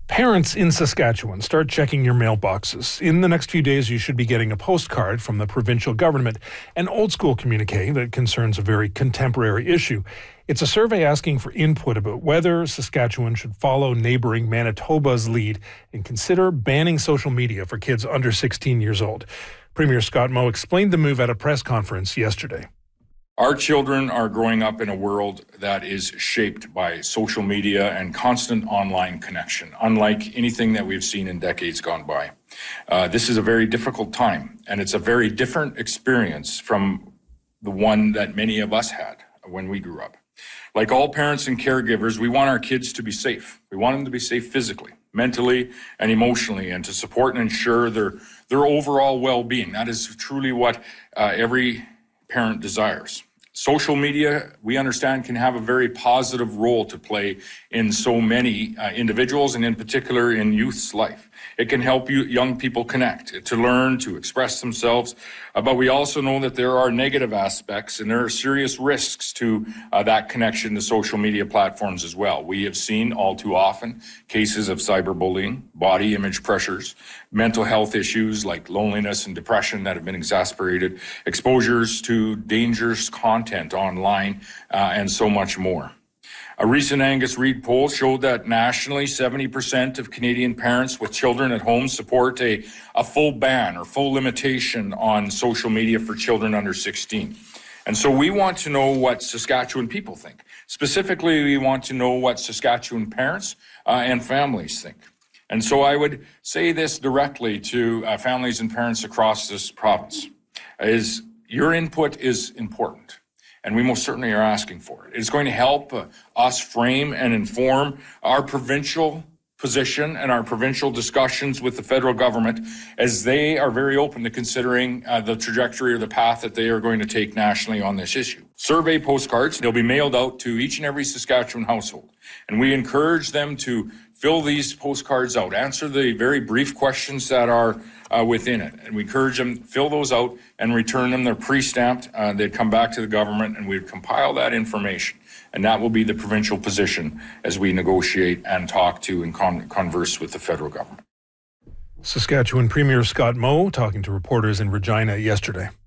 Parents in Saskatchewan, start checking your mailboxes. In the next few days, you should be getting a postcard from the provincial government, an old-school communique that concerns a very contemporary issue. It's a survey asking for input about whether Saskatchewan should follow neighboring Manitoba's lead and consider banning social media for kids under 16 years old. Premier Scott Moe explained the move at a press conference yesterday. Our children are growing up in a world that is shaped by social media and constant online connection, unlike anything that we've seen in decades gone by. This is a very difficult time, and it's a very different experience from the one that many of us had when we grew up. Like all parents and caregivers, we want our kids to be safe. We want them to be safe physically, mentally, and emotionally, and to support and ensure their overall well-being. That is truly what every parent desires. Social media, we understand, can have a very positive role to play in so many individuals, and in particular in youth's life. It can help young people connect, to learn, to express themselves, but we also know that there are negative aspects and there are serious risks to that connection to social media platforms as well. We have seen all too often cases of cyberbullying, body image pressures, mental health issues like loneliness and depression that have been exacerbated, exposures to dangerous content online, and so much more. A recent Angus Reid poll showed that nationally, 70% of Canadian parents with children at home support a full ban or full limitation on social media for children under 16. And so we want to know what Saskatchewan people think. Specifically, we want to know what Saskatchewan parents and families think. And so I would say this directly to families and parents across this province, is your input is important. And we most certainly are asking for it. It's going to help us frame and inform our provincial position and our provincial discussions with the federal government, as they are very open to considering the trajectory or the path that they are going to take nationally on this issue. Survey postcards, they'll be mailed out to each and every Saskatchewan household. And we encourage them to fill these postcards out, answer the very brief questions that are within it. And we encourage them to fill those out and return them. They're pre-stamped. They'd come back to the government and we'd compile that information. And that will be the provincial position as we negotiate and talk to and converse with the federal government. Saskatchewan Premier Scott Moe talking to reporters in Regina yesterday.